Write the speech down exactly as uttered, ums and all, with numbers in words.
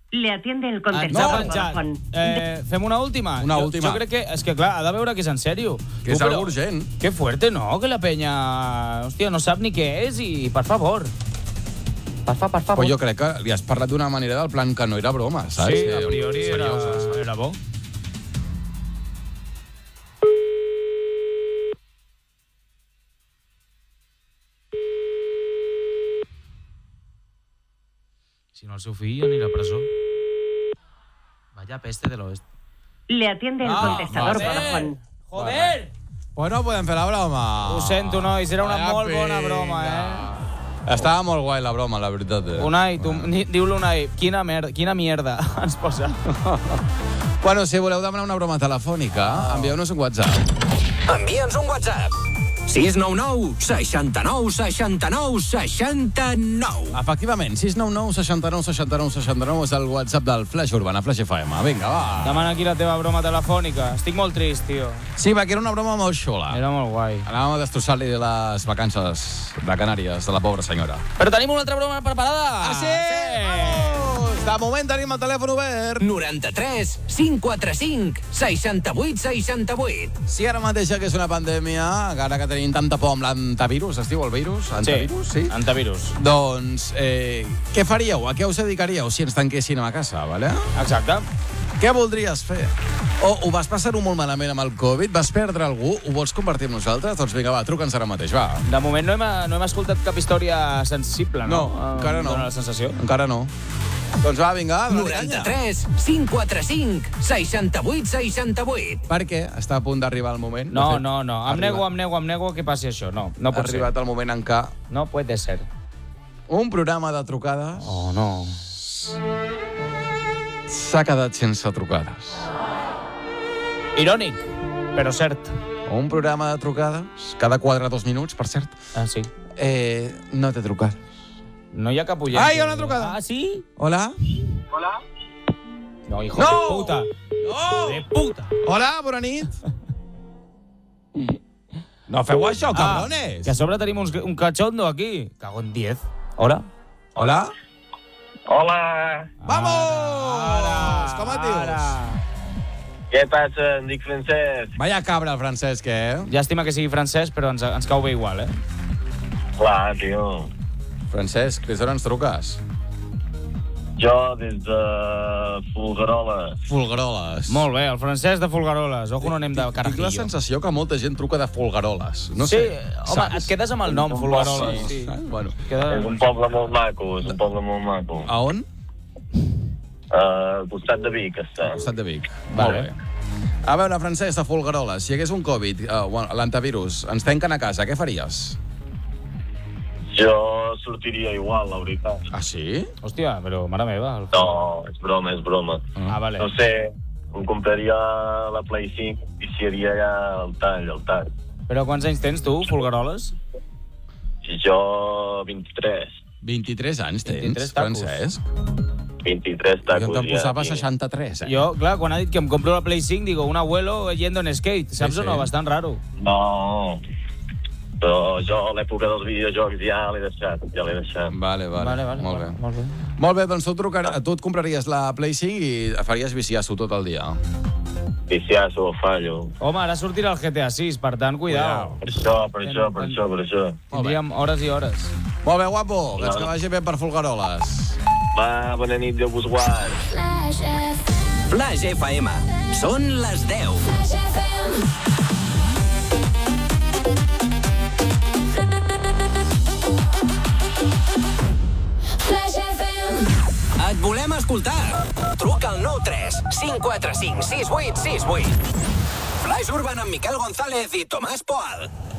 Le atiende el Ens ha contestador penjat. Vodafone. Eh, fem una última? Una jo, última. Jo crec que, és que clar, ha de veure que és en sèrio. Que és Tu, però, algo urgent. Que fuerte, no? Que la penya, hòstia, no sap ni què és i, per favor. Per fa, per favor. Però jo crec que li has parlat d'una manera del plan que no era broma, saps? Sí, a priori era, Seriosa, saps? era bo. Si no, el seu fill anirà a presó. Vaya peste de l'oest. Le atiende el contestador Vodafone. Joder! Pues no podem fer la broma. Ho sento, nois, era una Vaya molt bona pena. broma, eh? Estava molt guai la broma, la veritat. Eh? Unai, tu, ni- diu-lo Unai, quina, mer quina mierda ens posa. Bueno, si voleu demanar una broma telefònica, envieu-nos un WhatsApp. Envia'ns un WhatsApp. sis nou nou, seixanta-nou, seixanta-nou, seixanta-nou. Efectivament, sis nou nou, seixanta-nou, seixanta-nou, seixanta-nou és el WhatsApp del Flash Urbana, Flash F M. Vinga, va. Demana aquí la teva broma telefònica. Estic molt trist, tio. Sí, perquè era una broma molt xula. Era molt guai. Anàvem a destrossar-li les vacances de Canàries de la pobra senyora. Però tenim una altra broma preparada. Ah, sí? Vamos! De moment tenim el telèfon obert. noranta-tres, cinc quatre cinc, seixanta-vuit, seixanta-vuit. Si ara mateix que és una pandèmia, ara que tenim tanta por amb l'antivirus, es diu el virus? Antivirus, sí? sí? Antivirus. Doncs, eh, què faríeu? A què us dedicaríeu si ens tanquessin a casa, vale? Exacte. Què voldries fer? O ho vas passar-ho molt malament amb el Covid? Vas perdre algú? Ho vols compartir amb nosaltres? Doncs vinga, va, truca'ns ara mateix, va. De moment no hem, no hem escoltat cap història sensible, no? No, encara no. Em dóna la sensació. Encara no. Doncs va, vinga, dona-li canya. noranta-tres, cinc quatre cinc, seixanta-vuit, seixanta-vuit. Per què? Està a punt d'arribar el moment? No, De fet, no, no. ha Em nego, arribat- em nego, em nego que passi això. No, no Ha pot ser. arribat el moment en què No puede ser. un programa de trucades Oh, no. s'ha quedat sense trucades. Irònic, però cert. Un programa de trucades, cada quatre dos minuts, per cert, Ah, sí. eh, no té trucades. No hi ha cap oient. Ah, hi ha una trucada. Ah, sí? Hola? No, hijo No! de puta. No! De puta. Hola, bona nit. No feu això, cabrones. Ah, que a sobre tenim uns, un cachondo aquí. Cago en diez. Hola? Hola? Hola, Vamos! Ara, Com et dius? ara. què passa? Em dic Francesc. Vaya cabra, el Francesc, eh? Llàstima que sigui francès, però ens, ens cau bé igual, eh? Clar, tio. Francesc, des d'on ens truques? Jo des de Folgueroles. Folgueroles. Molt bé, el francès de Folgueroles. Ojo, no anem de Tinc la carajillo. sensació que molta gent truca de Folgueroles. No sí, sé. home, saps? et quedes amb el nom, Folgueroles. Sí. Saps? Bueno. Queda... És un poble molt maco, és un poble molt maco. A on? Uh, al costat de Vic, està. Al costat de Vic. Vale. Molt bé. A veure, Francesc, de Folgueroles, si hi hagués un Covid, uh, bueno, l'antivirus, ens tanquen a casa, què faries? Jo sortiria igual, la veritat. Ah, sí? Hòstia, però mare meva. El... No, és broma, és broma. Ah, vale. No sé, em compraria la Play cinc i viciaria ja el tall, el tall. Però quants anys tens tu, Folgueroles? I jo, vint-i-tres. vint-i-tres anys tens, vint-i-tres tacos. Francesc? vint-i-tres tacos, Jo te'n ja, posava tio. seixanta-tres, eh? Jo, clar, quan ha dit que em compro la Play cinc, digo, un abuelo yendo en skate, saps Sí, o no? sí. Bastant raro. No, però jo a l'època dels videojocs ja l'he deixat, ja l'he deixat. Vale, vale. Vale, vale, Molt vale, bé. molt bé. Molt bé, doncs tu, trucar... tu et compraries la Play cinc i faries viciar-s'ho tot el dia. Viciasso, fallo. Home, ara sortirà el G T A sis, per tant, cuidao. Per això, per això, per això, per això. Tindríem hores i hores. Molt bé, guapo, que, que vagi bé per Folgueroles. Va, bona nit, Déu vos guard. Flash F M. Són les deu. Et volem escoltar. Truca al nou tres cinc quatre cinc sis vuit sis vuit. Flash Urban amb Miquel González i Tomàs Poal.